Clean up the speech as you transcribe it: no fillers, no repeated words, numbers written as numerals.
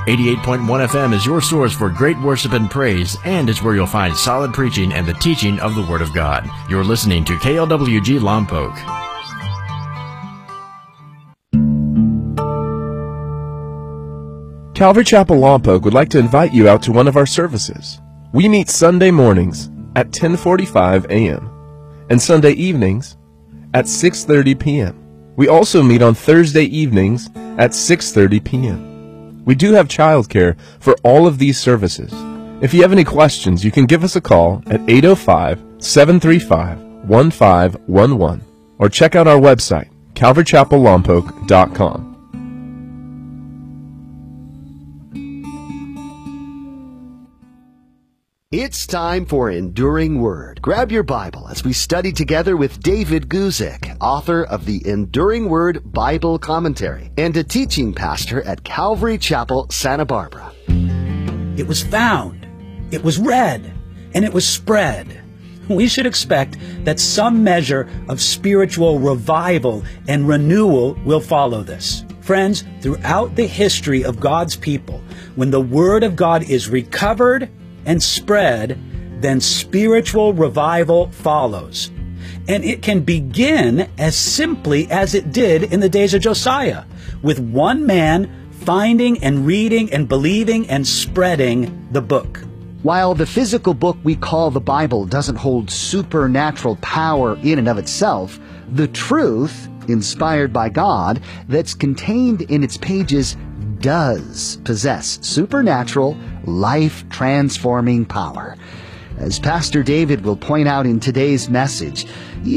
88.1 FM is your source for great worship and praise, and it's where you'll find solid preaching and the teaching of the Word of God. You're listening to KLWG Lompoc. Calvary Chapel Lompoc would like to invite you out to one of our services. We meet Sunday mornings at 10:45 a.m. and Sunday evenings at 6:30 p.m. We also meet on Thursday evenings at 6:30 p.m. We do have childcare for all of these services. If you have any questions, you can give us a call at 805-735-1511 or check out our website, calvarychapellompoc.com. It's time for Enduring Word. Grab your Bible as we study together with David Guzik, author of the Enduring Word Bible Commentary and a teaching pastor at Calvary Chapel, Santa Barbara. It was found, it was read, and it was spread. We should expect that some measure of spiritual revival and renewal will follow this. Friends, throughout the history of God's people, when the Word of God is recovered and spread, then spiritual revival follows. And it can begin as simply as it did in the days of Josiah, with one man finding and reading and believing and spreading the book. While the physical book we call the Bible doesn't hold supernatural power in and of itself, the truth, inspired by God, that's contained in its pages does possess supernatural, life-transforming power. As Pastor David will point out in today's message,